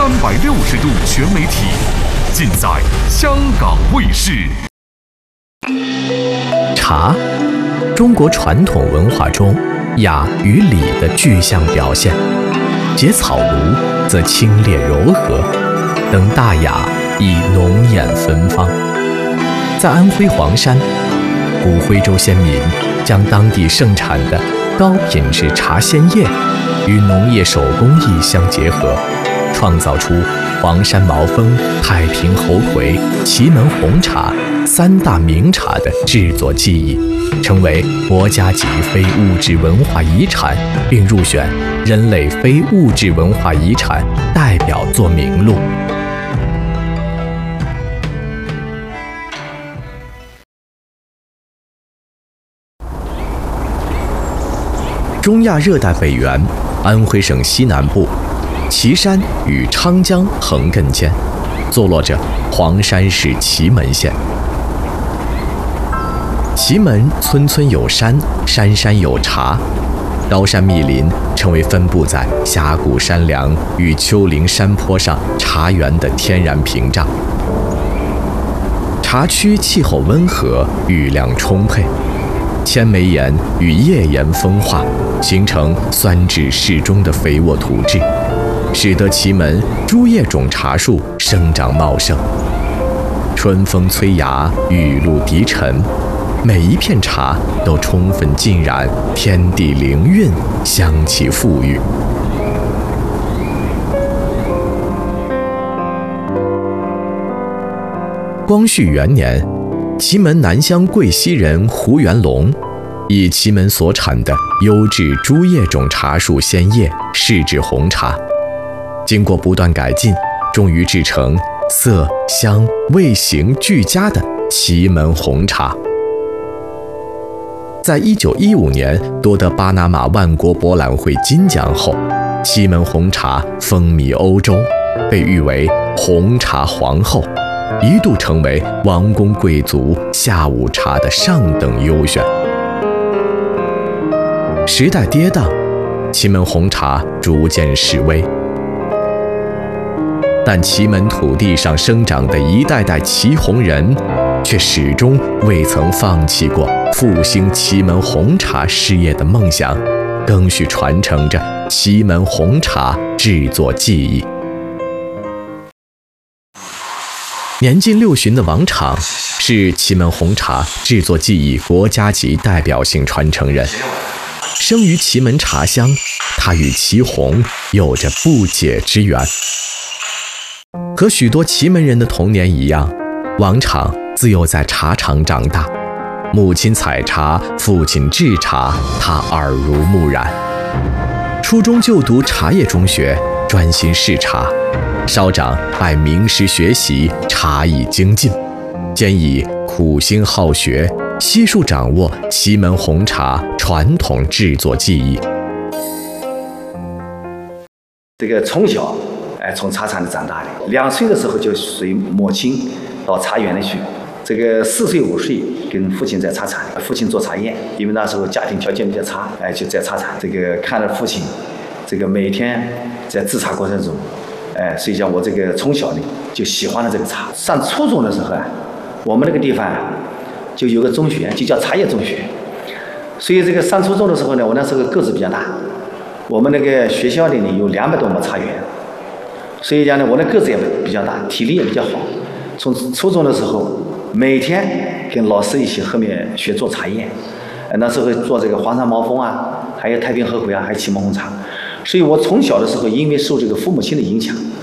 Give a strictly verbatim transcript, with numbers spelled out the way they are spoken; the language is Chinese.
三百六十度全媒体，尽在香港卫视。 茶，中国传统文化中雅与礼的具象表现。结草庐则清冽柔和，登大雅亦浓艳芬芳。在安徽黄山，古徽州先民将当地盛产的高品质茶鲜叶与农业手工艺相结合，创造出黄山毛峰、太平猴魁、祁门红茶三大名茶的制作技艺，成为国家级非物质文化遗产，并入选人类非物质文化遗产代表作名录。中亚热带北缘，安徽省西南部，岐山与昌江横亘间，坐落着黄山市祁门县。祁门村村有山，山山有茶，高山密林成为分布在峡谷山梁与丘陵山坡上茶园的天然屏障。茶区气候温和，雨量充沛，千枚岩与页岩风化，形成酸质适中的肥沃土质，使得祁门诸叶种茶树生长茂盛。春风催芽，雨露滴沉，每一片茶都充分浸染天地灵韵，香气馥郁。光绪元年，祁门南乡贵溪人胡元龙以祁门所产的优质诸叶种茶树鲜叶试制红茶，经过不断改进，终于制成色香味形俱佳的祁门红茶。在一九一五年夺得巴拿马万国博览会金奖后，祁门红茶风靡欧洲，被誉为红茶皇后，一度成为王公贵族下午茶的上等优选。时代跌宕，祁门红茶逐渐式微，但祁门土地上生长的一代代祁红人，却始终未曾放弃过复兴祁门红茶事业的梦想，更续传承着祁门红茶制作技艺。年近六旬的王昶是祁门红茶制作技艺国家级代表性传承人。生于祁门茶乡，他与祁红有着不解之缘。和许多祁门人的童年一样，王昶自幼在茶厂长大，母亲采茶，父亲制茶，他耳濡目染。初中就读茶叶中学，专心试茶，稍长拜名师学习，茶艺精进，兼以苦心好学，悉数掌握祁门红茶传统制作技艺。 这个从小哎从茶厂里长大的，两岁的时候就随母亲到茶园里去。这个四岁五岁跟父亲在茶厂，父亲做茶叶，因为那时候家庭条件比较差，哎就在茶厂。这个看着父亲，这个每天在制茶过程中，哎，所以讲我这个从小呢就喜欢了这个茶。上初中的时候啊，我们那个地方就有个中学，就叫茶叶中学。所以这个上初中的时候呢，我那时候个子比较大，我们那个学校里呢有两百多亩茶园，所以讲呢我的个子也比较大，体力也比较好。从初中的时候，每天跟老师一起后面学做茶叶，那时候做这个黄山毛峰啊，还有太平猴魁啊，还有祁门红茶。所以我从小的时候，因为受这个父母亲的影响，